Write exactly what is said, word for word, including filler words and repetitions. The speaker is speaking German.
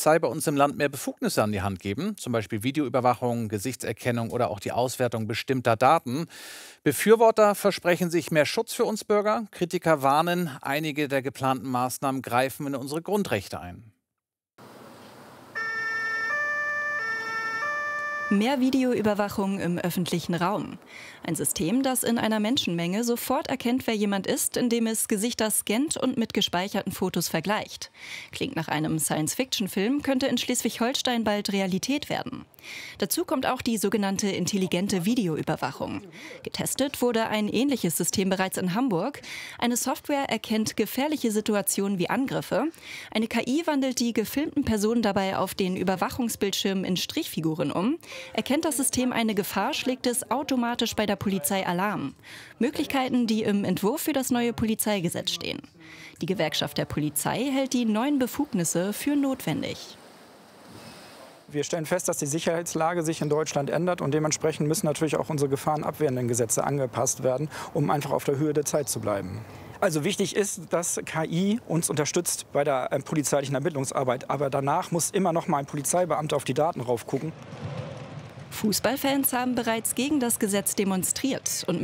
Polizei bei uns im Land mehr Befugnisse an die Hand geben, zum Beispiel Videoüberwachung, Gesichtserkennung oder auch die Auswertung bestimmter Daten. Befürworter versprechen sich mehr Schutz für uns Bürger. Kritiker warnen, einige der geplanten Maßnahmen greifen in unsere Grundrechte ein. Mehr Videoüberwachung im öffentlichen Raum. Ein System, das in einer Menschenmenge sofort erkennt, wer jemand ist, indem es Gesichter scannt und mit gespeicherten Fotos vergleicht. Klingt nach einem Science-Fiction-Film, könnte in Schleswig-Holstein bald Realität werden. Dazu kommt auch die sogenannte intelligente Videoüberwachung. Getestet wurde ein ähnliches System bereits in Hamburg. Eine Software erkennt gefährliche Situationen wie Angriffe. Eine K I wandelt die gefilmten Personen dabei auf den Überwachungsbildschirmen in Strichfiguren um. Erkennt das System eine Gefahr, schlägt es automatisch bei der Polizei Alarm. Möglichkeiten, die im Entwurf für das neue Polizeigesetz stehen. Die Gewerkschaft der Polizei hält die neuen Befugnisse für notwendig. Wir stellen fest, dass die Sicherheitslage sich in Deutschland ändert und dementsprechend müssen natürlich auch unsere gefahrenabwehrenden Gesetze angepasst werden, um einfach auf der Höhe der Zeit zu bleiben. Also wichtig ist, dass K I uns unterstützt bei der äh, polizeilichen Ermittlungsarbeit, aber danach muss immer noch mal ein Polizeibeamter auf die Daten raufgucken. Fußballfans haben bereits gegen das Gesetz demonstriert und